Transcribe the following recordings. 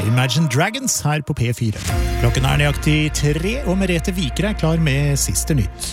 Imagine Dragons her på P4. Klokken nøyaktig 3, og Merete Viker klar med siste nytt.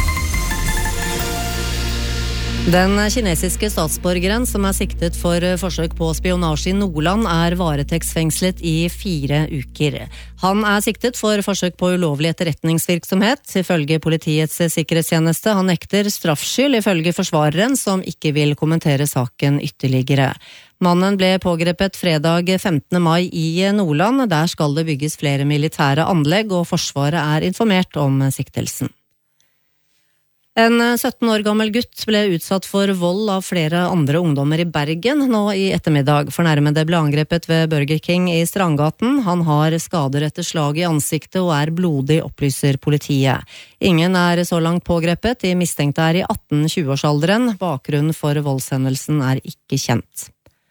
Den kinesiske statsborgeren som siktet for forsøk på spionasje i Nordland varetektsfengslet i 4 uker. Han siktet for forsøk på ulovlig etterretningsvirksomhet, ifølge politiets sikkerhetstjeneste. Han nekter straffskyld, ifølge forsvareren, som ikke vil kommentere saken ytterligere. Mannen ble pågrepet fredag 15. mai i Nordland. Der skal det bygges flere militære anlegg, og Forsvaret informert om siktelsen. En 17 år gammel gutt ble utsatt for vold av flere andre ungdommer i Bergen nå i ettermiddag. Fornærmede ble angrepet ved Burger King i Strandgaten. Han har skader etter slag i ansiktet og blodig, opplyser politiet. Ingen så langt pågrepet. De mistenkte i 18-20-årsalderen. Bakgrunnen for voldshendelsen ikke kjent.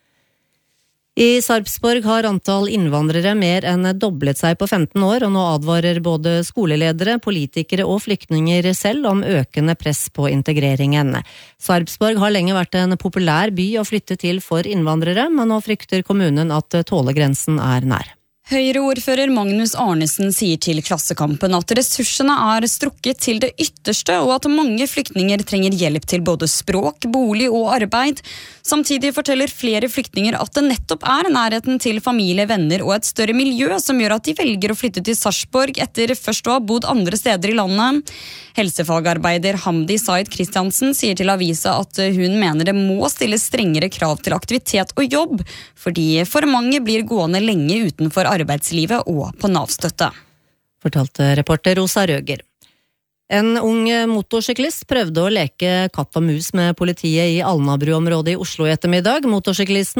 I Sarpsborg har antall innvandrere mer enn doblet seg på 15 år, og nå advarer både skoleledere, politikere og flyktninger selv om økende press på integreringen. Sarpsborg har lenge vært en populær by å flytte til for innvandrere, men nå frykter kommunen at tålegrensen nær. Høyre-ordfører Magnus Arnesen sier til Klassekampen at ressursene strukket til det ytterste, og at mange flyktninger trenger hjelp til både språk, bolig og arbeid. Samtidig forteller flere flyktninger at det nettopp nærheten til familie, venner og et større miljø som gjør at de velger å flytte til Sarpsborg etter først å ha bodd andre steder i landet. Helsefagarbeider Hamdi Said Kristiansen sier til avisa at hun mener det må stilles strengere krav til aktivitet og jobb, fordi for mange blir gående lenge utenfor arbeidslivet og på Nav-støtte. Fortalte reporter Rosa Røger. En ung motorsyklist prøvde å leke katt og mus med politiet i Alnabru-området i Oslo i ettermiddag. Motorsyklisten